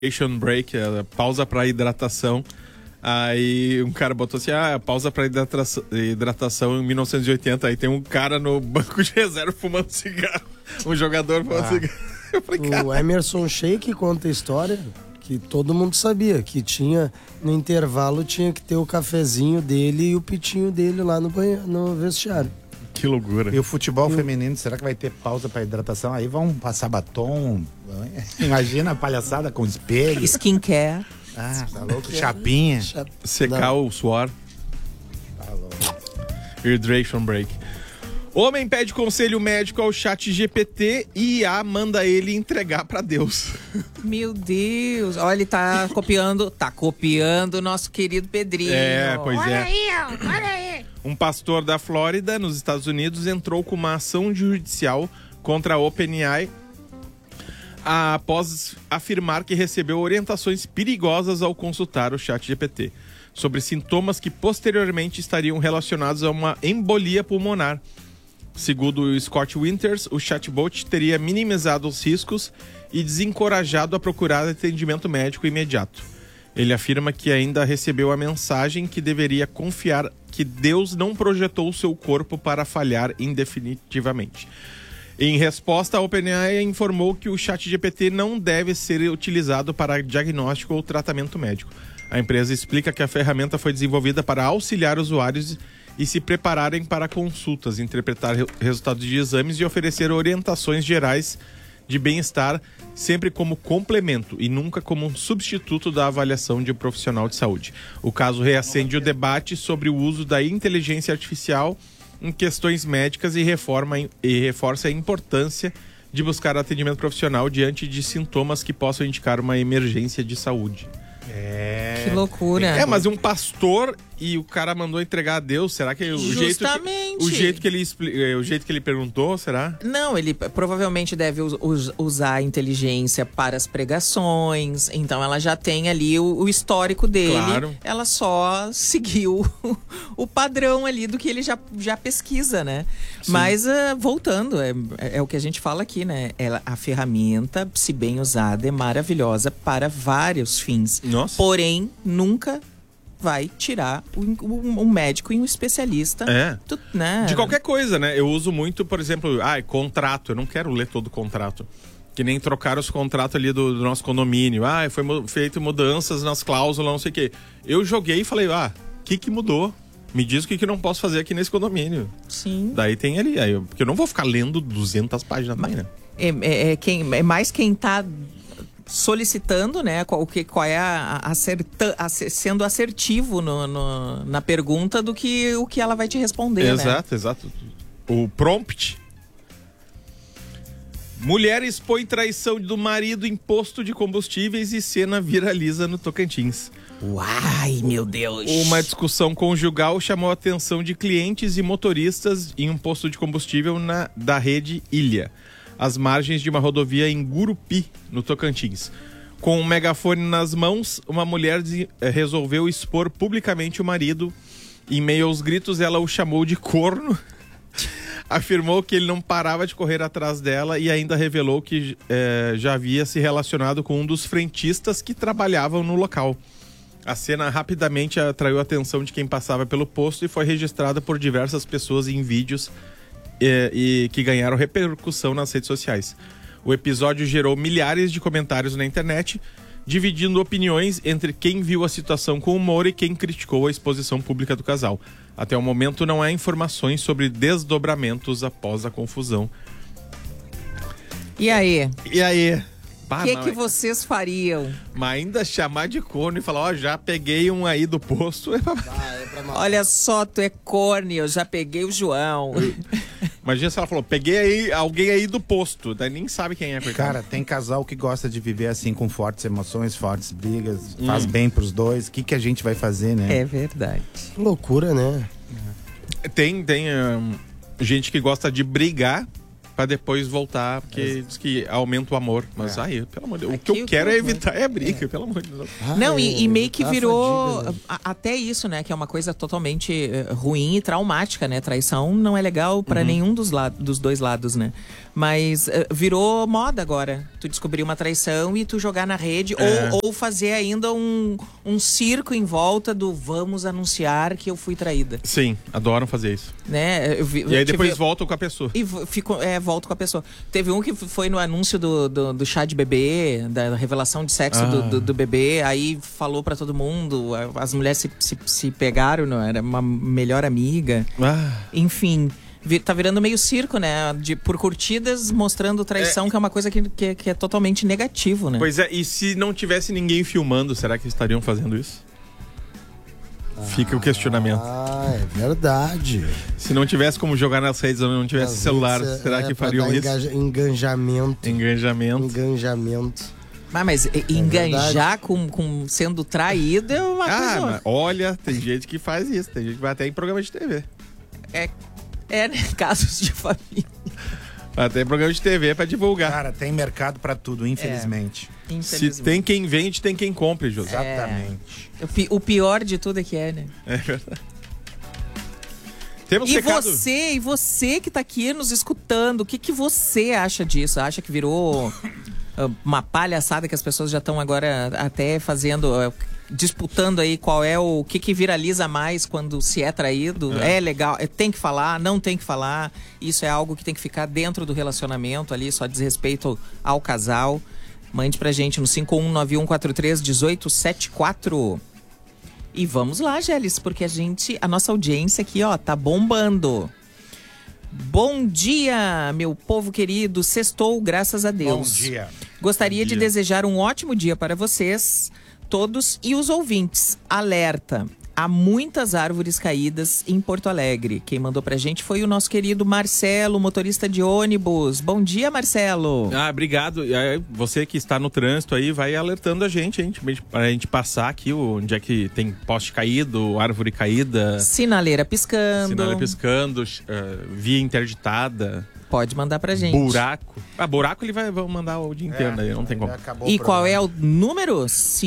hydration break, a pausa para hidratação. Aí um cara botou assim, pausa para hidratação em 1980. Aí tem um cara no banco de reserva fumando cigarro. Um jogador fumando cigarro. Eu falei, o Emerson Sheik conta a história que todo mundo sabia, que tinha, no intervalo, tinha que ter o cafezinho dele e o pitinho dele lá no vestiário. Que loucura. E o futebol feminino, será que vai ter pausa para hidratação? Aí vão passar batom. Imagina a palhaçada com espelho. Skincare. Tá louco. Chapinha. Secar o suor. Tá louco. Hydration break. Homem pede conselho médico ao ChatGPT e IA manda ele entregar pra Deus. Meu Deus. Olha, ele tá copiando o nosso querido Pedrinho. Pois olha aí. Um pastor da Flórida, nos Estados Unidos, entrou com uma ação judicial contra a OpenAI após afirmar que recebeu orientações perigosas ao consultar o ChatGPT sobre sintomas que posteriormente estariam relacionados a uma embolia pulmonar. Segundo o Scott Winters, o chatbot teria minimizado os riscos e desencorajado a procurar atendimento médico imediato. Ele afirma que ainda recebeu a mensagem que deveria confiar que Deus não projetou o seu corpo para falhar indefinitivamente. Em resposta, a OpenAI informou que o ChatGPT não deve ser utilizado para diagnóstico ou tratamento médico. A empresa explica que a ferramenta foi desenvolvida para auxiliar usuários e se prepararem para consultas, interpretar resultados de exames e oferecer orientações gerais de bem-estar, sempre como complemento e nunca como um substituto da avaliação de um profissional de saúde. O caso reacende o debate sobre o uso da inteligência artificial em questões médicas e reforça a importância de buscar atendimento profissional diante de sintomas que possam indicar uma emergência de saúde. Que loucura. Mas um pastor e o cara mandou entregar a Deus, será que o jeito que ele perguntou, será? Não, ele provavelmente deve usar a inteligência para as pregações, então ela já tem ali o histórico dele. Claro. Ela só seguiu o padrão ali do que ele já pesquisa, né? Sim. Mas voltando, é o que a gente fala aqui, né? A ferramenta, se bem usada, é maravilhosa para vários fins. Nossa. Porém, nunca vai tirar um médico e um especialista. Né? De qualquer coisa, né? Eu uso muito, por exemplo, contrato. Eu não quero ler todo o contrato. Que nem trocar os contratos ali do nosso condomínio. Foi feito mudanças nas cláusulas, não sei o quê. Eu joguei e falei, o que mudou? Me diz o que não posso fazer aqui nesse condomínio. Sim. Daí tem ali. Porque eu não vou ficar lendo 200 páginas também, né? É mais quem tá solicitando, né, qual é sendo assertivo na pergunta do que o que ela vai te responder, Exato. O prompt. Mulher expõe traição do marido em posto de combustíveis e cena viraliza no Tocantins. Uai, meu Deus! Uma discussão conjugal chamou a atenção de clientes e motoristas em um posto de combustível da rede Ilha, às margens de uma rodovia em Gurupi, no Tocantins. Com um megafone nas mãos, uma mulher resolveu expor publicamente o marido. Em meio aos gritos, ela o chamou de corno, afirmou que ele não parava de correr atrás dela e ainda revelou que já havia se relacionado com um dos frentistas que trabalhavam no local. A cena rapidamente atraiu a atenção de quem passava pelo posto e foi registrada por diversas pessoas em vídeos e que ganharam repercussão nas redes sociais. O episódio gerou milhares de comentários na internet, dividindo opiniões entre quem viu a situação com humor e quem criticou a exposição pública do casal. Até o momento não há informações sobre desdobramentos após a confusão. E aí? O que vocês fariam? Mas ainda chamar de corno e falar, já peguei um aí do posto. Olha só, tu é corno, eu já peguei o João. Imagina se ela falou, peguei alguém aí do posto. Daí nem sabe quem é. Cara, tem casal que gosta de viver assim, com fortes emoções, fortes brigas. Faz bem pros dois. O que a gente vai fazer, né? É verdade. Que loucura, né? Tem gente que gosta de brigar pra depois voltar, porque diz que aumenta o amor. Mas pelo amor de Deus, o que eu quero é evitar a briga, pelo amor de Deus. Não, e meio que virou até isso, né? Que é uma coisa totalmente ruim e traumática, né? Traição não é legal pra nenhum dos dois lados, né? Mas virou moda agora. Tu descobrir uma traição e tu jogar na rede. Ou fazer ainda um circo em volta do vamos anunciar que eu fui traída. Sim, adoram fazer isso. Né? E aí depois voltam com a pessoa. E volto com a pessoa. Teve um que foi no anúncio do chá de bebê, da revelação de sexo do bebê. Aí falou pra todo mundo. As mulheres se pegaram, não era uma melhor amiga. Enfim... Tá virando meio circo, né? Por curtidas, mostrando traição, que é uma coisa que é totalmente negativo, né? Pois é, e se não tivesse ninguém filmando, será que estariam fazendo isso? Fica o questionamento. É verdade. Se não tivesse como jogar nas redes ou não tivesse celular, será que fariam isso? Engajamento. Mas enganjar com sendo traído é uma coisa... Mas olha, tem gente que faz isso. Tem gente que vai até em programa de TV. Né? Casos de família. Até programa de TV pra divulgar. Cara, tem mercado pra tudo, infelizmente. Se tem quem vende, tem quem compre, José. Exatamente. O pior de tudo é que é, né? É verdade. Temos e você que tá aqui nos escutando, o que você acha disso? Acha que virou uma palhaçada que as pessoas já estão agora até fazendo... disputando aí qual é o que viraliza mais quando se é traído. É legal, tem que falar, não tem que falar. Isso é algo que tem que ficar dentro do relacionamento ali, só diz respeito ao casal. Mande pra gente no 5191431874. E vamos lá, Gélis, porque a nossa audiência aqui, ó, tá bombando. Bom dia, meu povo querido. Sextou, graças a Deus. Bom dia. Gostaria de desejar um ótimo dia para vocês, todos e os ouvintes. Alerta, há muitas árvores caídas em Porto Alegre. Quem mandou pra gente foi o nosso querido Marcelo, motorista de ônibus. Bom dia, Marcelo. Obrigado. Você que está no trânsito aí, vai alertando a gente, pra gente passar aqui onde é que tem poste caído, árvore caída. Sinaleira piscando. Via interditada. Pode mandar pra gente. Buraco. Buraco ele vai mandar o dia inteiro, daí não tem como. E qual é o número?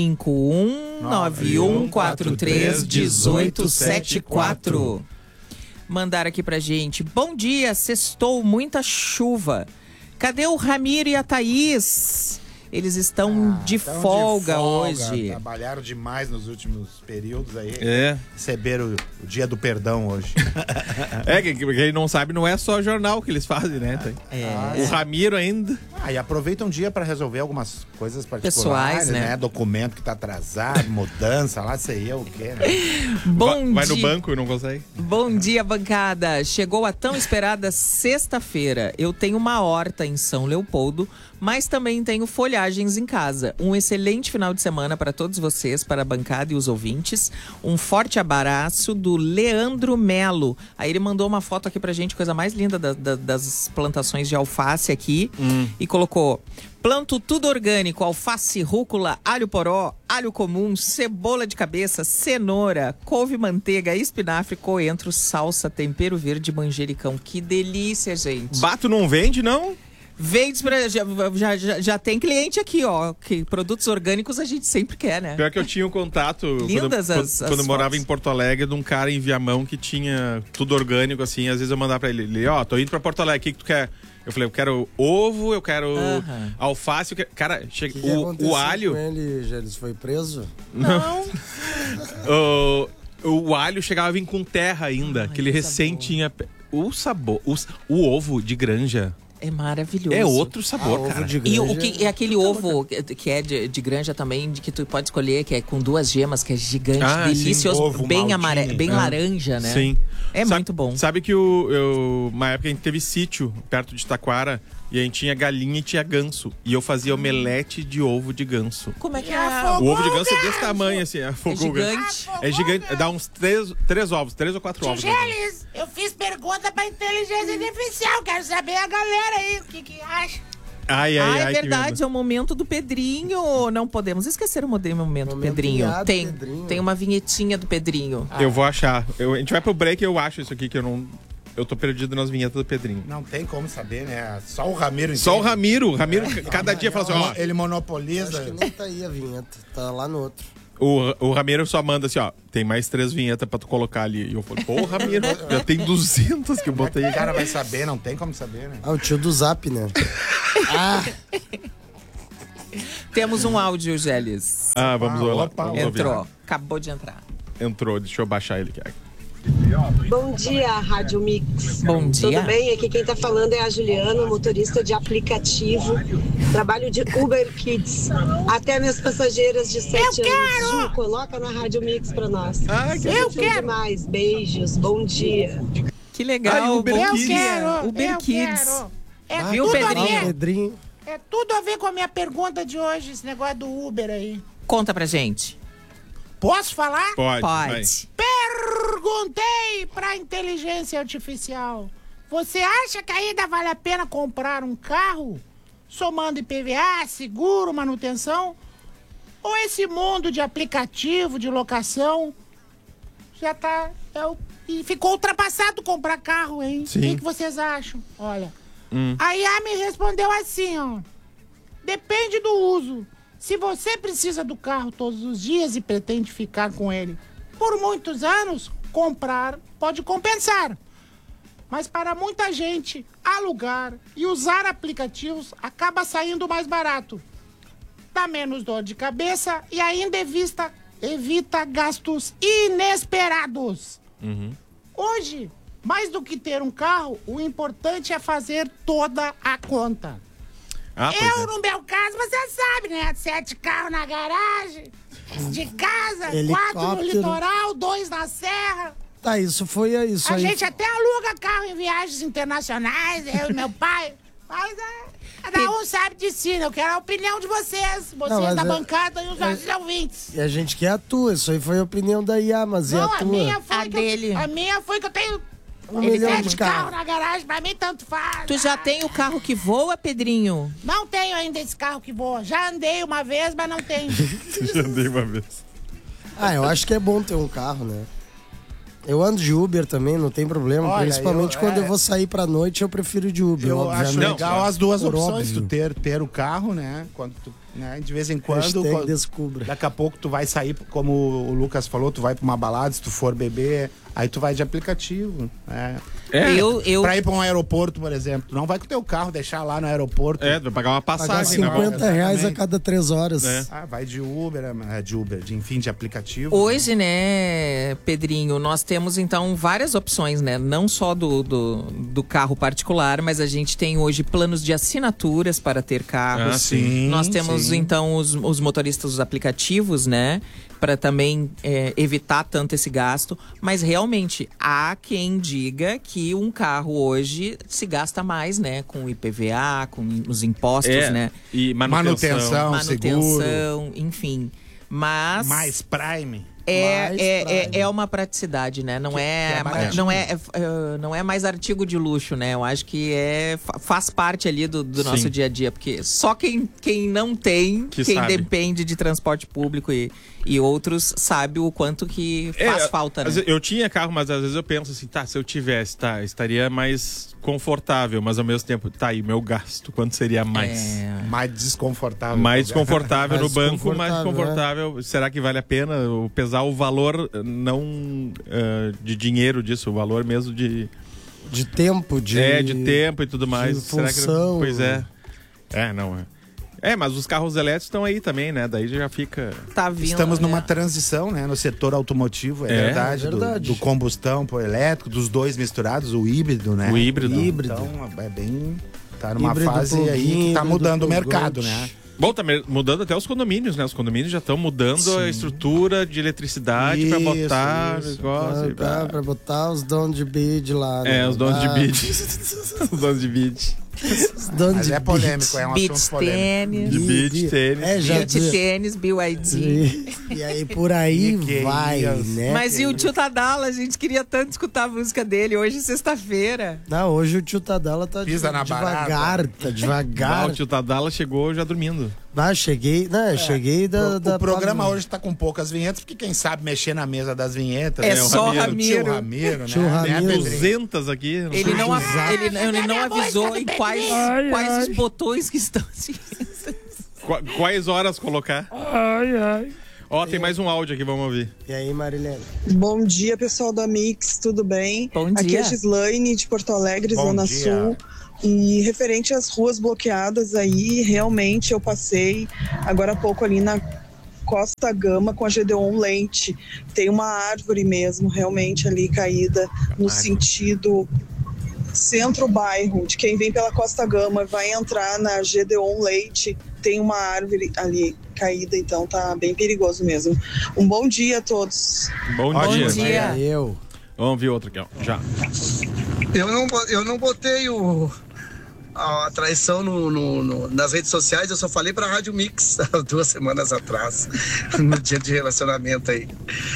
5191431874. Mandaram aqui pra gente. Bom dia, sextou, muita chuva. Cadê o Ramiro e a Thaís? Eles estão de folga hoje. Trabalharam demais nos últimos períodos aí. Receberam o dia do perdão hoje. Quem não sabe, não é só jornal que eles fazem, né? O Ramiro ainda. E aproveita um dia para resolver algumas coisas particulares, pessoais, né? Documento que tá atrasado, mudança, lá sei eu o quê, né? Vai no banco e não consegue. Bom dia, bancada. Chegou a tão esperada sexta-feira. Eu tenho uma horta em São Leopoldo, mas também tenho folhagens em casa. Um excelente final de semana para todos vocês, para a bancada e os ouvintes. Um forte abraço do Leandro Melo. Aí ele mandou uma foto aqui pra gente, coisa mais linda das plantações de alface aqui. E colocou: planto tudo orgânico, alface, rúcula, alho poró, alho comum, cebola de cabeça, cenoura, couve, manteiga, espinafre, coentro, salsa, tempero verde, manjericão. Que delícia, gente. Bato não vende, não? Vende já tem cliente aqui, ó. Que produtos orgânicos a gente sempre quer, né? Pior que eu tinha um contato quando eu morava em Porto Alegre, de um cara em Viamão que tinha tudo orgânico, assim. Às vezes eu mandava pra ele, tô indo pra Porto Alegre, o que tu quer? Eu falei, eu quero ovo, eu quero alface, eu quero... Cara, o alho... Com ele, já foi preso? Não. O alho chegava a vir com terra ainda, que ele recém tinha... O sabor, o ovo de granja... É maravilhoso. É outro sabor, cara. E o que é aquele ovo que é de granja também, de que tu pode escolher, que é com 2 gemas, que é gigante, delicioso, sim, bem amarelo, bem laranja, né? Sim. Muito bom. Sabe que uma época a gente teve sítio perto de Taquara e a gente tinha galinha e tinha ganso. E eu fazia omelete de ovo de ganso. Como é que é? O ovo de ganso é desse tamanho, assim. É gigante. É gigante. Dá uns 3 ovos, 3 ou 4 ovos. Gélis, eu fiz pergunta pra inteligência artificial. Quero saber a galera aí, o que acha. É verdade, é o momento do Pedrinho. Não podemos esquecer o momento Pedrinho. Tem uma vinhetinha do Pedrinho. Eu vou achar. A gente vai pro break e eu acho isso aqui, que eu tô perdido nas vinhetas do Pedrinho. Não tem como saber, né? Só o Ramiro entende. Só o Ramiro. Cada dia fala assim, ele monopoliza. Acho que não tá aí a vinheta, tá lá no outro. O Ramiro só manda assim, ó, tem mais 3 vinhetas pra tu colocar ali. E eu falei, pô, Ramiro, já tem 200 que eu botei. O cara vai saber, não tem como saber, né? Ah, o tio do Zap, né? Temos um áudio, Gélis. Vamos lá. Opa, Vamos ouvir. Entrou. Acabou de entrar. Entrou, deixa eu baixar ele aqui. Bom dia, Rádio Mix. Bom dia. Tudo bem? Aqui quem tá falando é a Juliana, motorista de aplicativo. Trabalho de Uber Kids. Até minhas passageiras de 7 anos. Ju, coloca na Rádio Mix pra nós. Eu quero. Demais. Beijos. Bom dia. Que legal. Uber bom Kids. dia. Uber eu Kids. quero. É Viu, tudo Pedrinho? a ver. Pedrinho. É tudo a ver com a minha pergunta de hoje, esse negócio do Uber aí. Conta pra gente. Posso falar? Pode. vai. Pode. Perguntei pra inteligência artificial. Você acha que ainda vale a pena comprar um carro? Somando IPVA, seguro, manutenção? Ou esse mundo de aplicativo, de locação, já tá... E ficou ultrapassado comprar carro, hein? Sim. O que vocês acham? Olha, a IA me respondeu assim, ó. Depende do uso. Se você precisa do carro todos os dias e pretende ficar com ele por muitos anos, comprar pode compensar. Mas para muita gente, alugar e usar aplicativos acaba saindo mais barato. Dá menos dor de cabeça e ainda evita gastos inesperados. Hoje, mais do que ter um carro, o importante é fazer toda a conta. Eu, no meu caso, você sabe, né? 7 carros na garagem, de casa, 4 no Helicóptero. litoral, 2 na serra. Tá, isso foi isso A aí. gente até aluga carro em viagens internacionais, eu e meu pai. Mas cada um sabe de si, né? Eu quero a opinião de vocês. Vocês mas da é- bancada e os nossos ouvintes. E a gente quer a tua, isso aí foi a opinião da IA, mas e Não, a a tua? minha foi A que dele. a minha foi que eu tenho 1 milhão 7 de carros carros. na garagem, pra mim tanto faz. Tu já tem o carro que voa, Pedrinho? Não tenho ainda esse carro que voa. Já andei uma vez, mas não tenho. Já andei uma vez. Eu acho que é bom ter um carro, né? Eu ando de Uber também, não tem problema. Olha, principalmente quando eu vou sair pra noite, eu prefiro de Uber, Eu obviamente. acho legal as duas Por opções. óbvio. Tu ter o carro, né? Quando tu, né? De vez em quando. Hashtag descubra. Daqui a pouco tu vai sair, como o Lucas falou, tu vai pra uma balada, se tu for beber, aí tu vai de aplicativo. Né? Eu Pra ir pra um aeroporto, por exemplo, tu não vai com o teu carro, deixar lá no aeroporto. Tu vai pagar uma Pagar passagem, né? 50 reais a Exatamente. cada 3 horas. É. Vai de Uber, enfim, de aplicativo. Hoje, né, Pedrinho, nós temos então várias opções, né? Não só do carro particular, mas a gente tem hoje planos de assinaturas para ter carros. sim. Nós temos então os motoristas dos aplicativos, né? Para também evitar tanto esse gasto. Mas realmente há quem diga que um carro hoje se gasta mais, né? Com o IPVA, com os impostos, né? E manutenção. Manutenção, enfim. Mas Mais Prime. é uma praticidade, né? Não é, baratinho. não é mais artigo de luxo, né? Eu acho que faz parte ali do nosso dia a dia, porque só quem não tem, Que quem sabe. depende de transporte público e outros sabe o quanto que faz falta, né? Eu tinha carro, mas às vezes eu penso assim, se eu tivesse, estaria mais confortável, mas ao mesmo tempo, e meu gasto, quanto seria mais? Mais desconfortável. Mais confortável no Mais banco, mais confortável, confortável. Será que vale a pena pesar o valor, não de dinheiro disso, o valor mesmo de tempo, de tempo e tudo mais. Será que função. pois é. Não é. Mas os carros elétricos estão aí também, né? Daí já fica. Tá vindo, Estamos numa né? transição, né, no setor automotivo, É verdade, verdade. Do combustão pro elétrico, dos dois misturados, o híbrido, né? O híbrido. Híbrido. Então, é bem... Tá numa Híbrido fase aí plug-in, que tá híbrido mudando o plug-out. mercado, né? Bom, tá mudando até os condomínios, né? Os condomínios já estão mudando a estrutura de eletricidade pra Isso, botar isso. negócio. e pá. Pra botar os donos de bid lá. né? Os donos de Ah, bid. Os donos de bid. Os donos Mas de é polêmico, bid. é um Beach assunto polêmico. tênis, De beach tênis. beach tênis, BYD. E aí por aí Que vai, isso. né? Mas e o tio Tadala? A gente queria tanto escutar a música dele hoje, sexta-feira. Não, hoje o tio Tadala tá Pisa na devagar, tá devagar. O tio Tadala chegou já dormindo. Cheguei da O programa hoje tá com poucas vinhetas, porque quem sabe mexer na mesa das vinhetas, É né? O só Tio Ramiro. Ramiro, né? Tio Né, Ramiro. Pedrinho? 200 aqui. Ele não, ele não a avisou música do em quais, Pedrinho? quais os botões que estão assim. Quais horas colocar? Ó, tem mais um áudio aqui, vamos ouvir. E aí, Marilene? Bom dia, pessoal da Mix, tudo bem? Bom dia. Aqui é a Gislaine, de Porto Alegre, Bom Zona dia. Sul. E referente às ruas bloqueadas aí, realmente eu passei agora há pouco ali na Costa Gama com a Gedeon Leite. Tem uma árvore mesmo, realmente ali caída no sentido centro-bairro. De quem vem pela Costa Gama vai entrar na Gedeon Leite, tem uma árvore ali caída, então tá bem perigoso mesmo. Um bom dia a todos. Bom Ótimo. dia. Eu. Vamos ouvir outro aqui, ó. Já. Eu não botei a traição nas redes sociais, eu só falei pra Rádio Mix há 2 semanas atrás, no dia de relacionamento aí.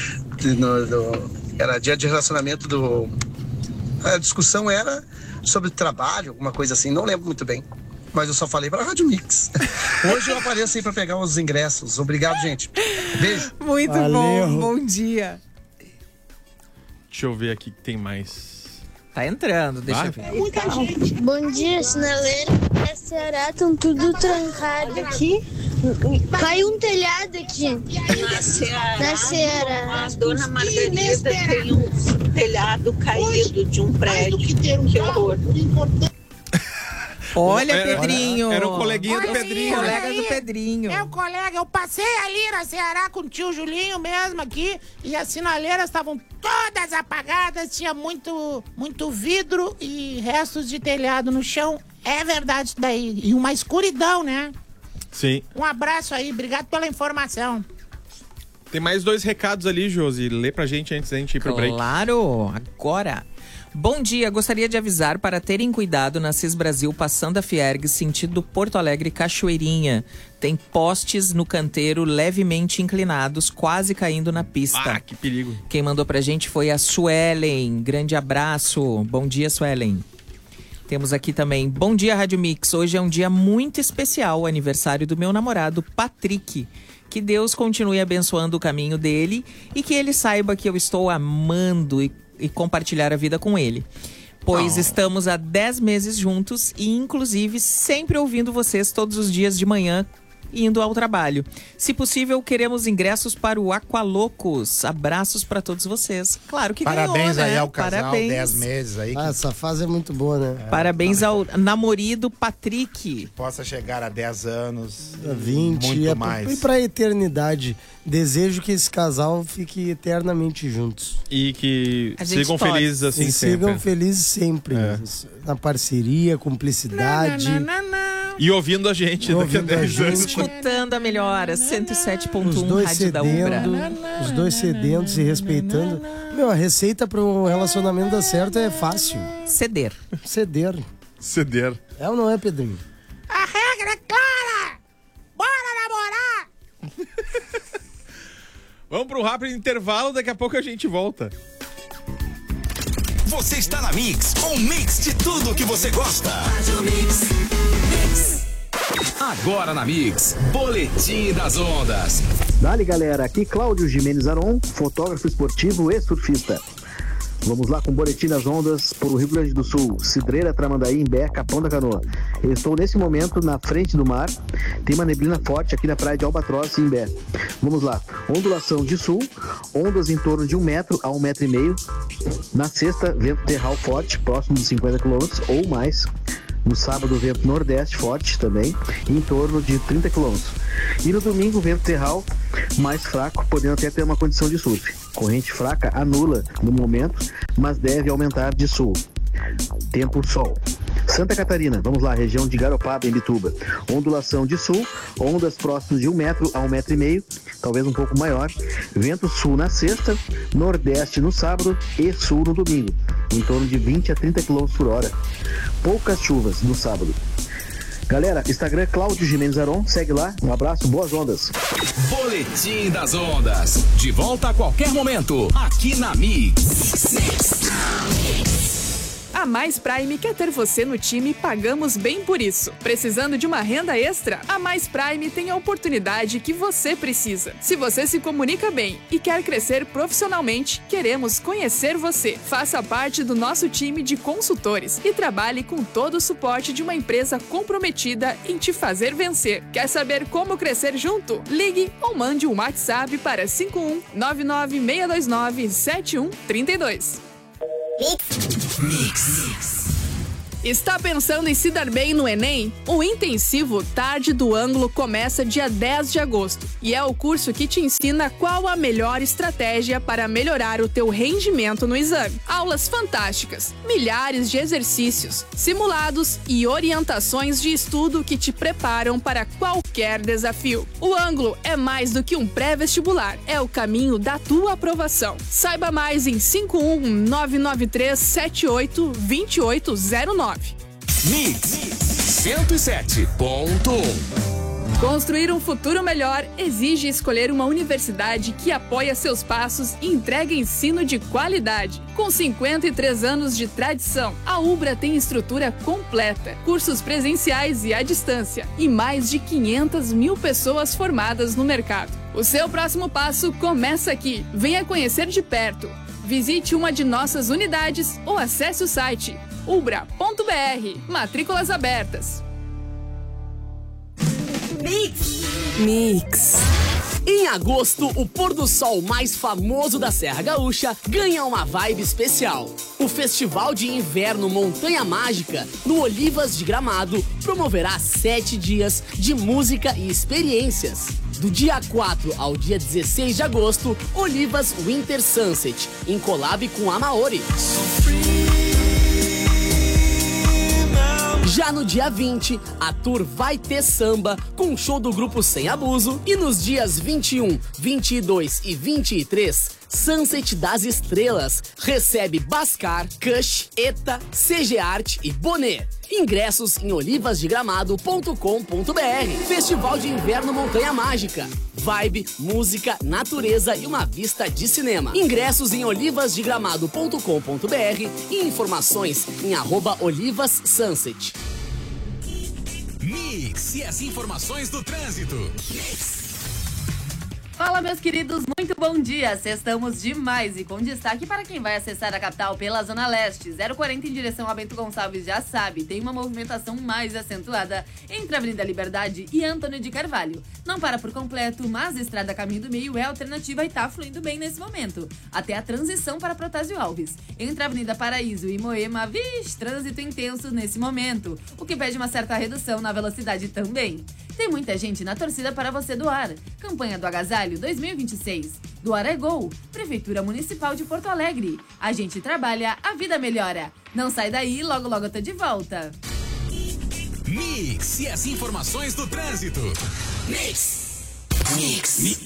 Era dia de relacionamento a discussão era sobre trabalho, alguma coisa assim, não lembro muito bem. Mas eu só falei pra Rádio Mix. Hoje eu apareço aí pra pegar os ingressos. Obrigado, gente. Beijo. Muito Valeu. bom dia. Deixa eu ver aqui que tem mais. Tá entrando, deixa eu ver. Bom dia, sinaleira. Na Ceará estão tudo trancado aqui. Caiu um telhado aqui. Na Ceará. A dona Margarida tem um telhado caído de um prédio. Que horror. Olha, Pedrinho. Era o coleguinha do Olha, Pedrinho. olha Colega aí. do Pedrinho. Meu colega, eu passei ali na Ceará com o tio Julinho mesmo aqui e as sinaleiras estavam todas apagadas, tinha muito vidro e restos de telhado no chão. É verdade isso daí. E uma escuridão, né? Sim. Um abraço aí, obrigado pela informação. Tem mais 2 recados ali, Josi. Lê pra gente antes da gente ir pro break. Claro, agora. Bom dia, gostaria de avisar para terem cuidado na CIS Brasil passando a Fiergue, sentido Porto Alegre Cachoeirinha. Tem postes no canteiro levemente inclinados, quase caindo na pista. Ah, que perigo. Quem mandou pra gente foi a Suelen. Grande abraço. Bom dia, Suelen. Temos aqui também, bom dia, Rádio Mix. Hoje é um dia muito especial, o aniversário do meu namorado, Patrick. Que Deus continue abençoando o caminho dele e que ele saiba que eu estou amando e compartilhar a vida com ele. Pois estamos há 10 meses juntos e, inclusive, sempre ouvindo vocês todos os dias de manhã, indo ao trabalho. Se possível, queremos ingressos para o Aqualocos. Abraços para todos vocês. Claro que Parabéns ganhou, aí né? ao casal, Parabéns. 10 meses aí, que Essa fase é muito boa, né? Parabéns ao namorido Patrick. possa chegar a 10 anos, 20 muito mais. E pra eternidade. Desejo que esse casal fique eternamente juntos. E que A gente sigam torce. felizes assim E sempre. sigam felizes sempre. É. Na parceria, cumplicidade. E ouvindo a gente Ouvindo daqui a a 10 anos. gente. Escutando a melhora, Os 107.1 dois Rádio da Ubra. os dois cedendo, se respeitando. Meu, a receita para um relacionamento dar certo é fácil. Ceder. Ceder. Ceder. É ou não é, Pedrinho? A regra é clara! Bora namorar! Vamos pro rápido intervalo, daqui a pouco a gente volta. Você está na Mix, um mix de tudo que você gosta. Agora na Mix, Boletim das Ondas. Dali, galera, aqui Cláudio Jimenez Aron, fotógrafo esportivo e surfista. Vamos lá com o Boletim das Ondas por o Rio Grande do Sul, Cidreira, Tramandaí, Imbé, Capão da Canoa. Eu estou nesse momento na frente do mar, tem uma neblina forte aqui na praia de Albatroz e Imbé. Vamos lá, ondulação de sul, ondas em torno de 1 metro a 1,5 metro. Na sexta, vento terral forte, próximo de 50 km ou mais. No sábado, vento nordeste forte também, em torno de 30 km. E no domingo, vento terral mais fraco, podendo até ter uma condição de surf. Corrente fraca anula no momento, mas deve aumentar de sul. Tempo sol. Santa Catarina, vamos lá, região de Garopaba, em Bituba. Ondulação de sul, ondas próximas de 1 metro a 1,5 metro, talvez um pouco maior. Vento sul na sexta, nordeste no sábado e sul no domingo, em torno de 20 a 30 km por hora. Poucas chuvas no sábado. Galera, Instagram Cláudio Jimenez Aron, segue lá. Um abraço, boas ondas. Boletim das Ondas. De volta a qualquer momento, aqui na Mix. A Mais Prime quer ter você no time e pagamos bem por isso. Precisando de uma renda extra? A Mais Prime tem a oportunidade que você precisa. Se você se comunica bem e quer crescer profissionalmente, queremos conhecer você. Faça parte do nosso time de consultores e trabalhe com todo o suporte de uma empresa comprometida em te fazer vencer. Quer saber como crescer junto? Ligue ou mande um WhatsApp para 51996297132. Mix. Está pensando em se dar bem no Enem? O intensivo Tarde do Ângulo começa dia 10 de agosto e é o curso que te ensina qual a melhor estratégia para melhorar o teu rendimento no exame. Aulas fantásticas, milhares de exercícios, simulados e orientações de estudo que te preparam para qualquer desafio. O Ângulo é mais do que um pré-vestibular, é o caminho da tua aprovação. Saiba mais em 51993782809. Mix 107.1. Construir um futuro melhor exige escolher uma universidade que apoia seus passos e entrega ensino de qualidade. Com 53 anos de tradição, a Ubra tem estrutura completa, cursos presenciais e à distância e mais de 500 mil pessoas formadas no mercado. O seu próximo passo começa aqui. Venha conhecer de perto. Visite uma de nossas unidades ou acesse o site ubra.br. Matrículas abertas. Mix. Em agosto, o pôr do sol mais famoso da Serra Gaúcha ganha uma vibe especial. O Festival de Inverno Montanha Mágica, no Olivas de Gramado, promoverá 7 dias de música e experiências. Do dia 4 ao dia 16 de agosto, Olivas Winter Sunset, em collab com a Maori. Já no dia 20, a tour vai ter samba com show do grupo Sem Abuso. E nos dias 21, 22 e 23, Sunset das Estrelas recebe Bascar, Kush, Eta, CG Art e Bonet. Ingressos em olivasdegramado.com.br. Festival de Inverno Montanha Mágica. Vibe, música, natureza e uma vista de cinema. Ingressos em olivasdegramado.com.br e informações em @olivassunset. Mix e as informações do trânsito. Fala, meus queridos, muito bom dia. Sextamos demais e com destaque para quem vai acessar a capital pela Zona Leste. 040 em direção a Bento Gonçalves já sabe, tem uma movimentação mais acentuada entre a Avenida Liberdade e Antônio de Carvalho. Não para por completo, mas a Estrada Caminho do Meio é alternativa e tá fluindo bem nesse momento, até a transição para Protásio Alves. Entre a Avenida Paraíso e Moema, trânsito intenso nesse momento, o que pede uma certa redução na velocidade também. Tem muita gente na torcida para você doar. Campanha do Agasalho 2026. Doar é gol. Prefeitura Municipal de Porto Alegre. A gente trabalha, a vida melhora. Não sai daí, logo logo eu tô de volta. Mix e as informações do trânsito. Mix.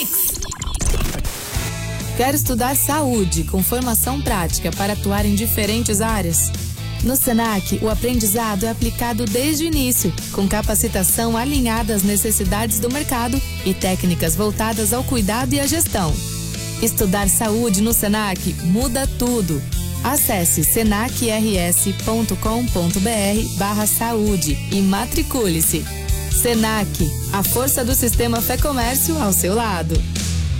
Quer estudar saúde com formação prática para atuar em diferentes áreas? No Senac, o aprendizado é aplicado desde o início, com capacitação alinhada às necessidades do mercado e técnicas voltadas ao cuidado e à gestão. Estudar saúde no Senac muda tudo. Acesse senacrs.com.br/saúde e matricule-se. Senac, a força do sistema Fé Comércio ao seu lado.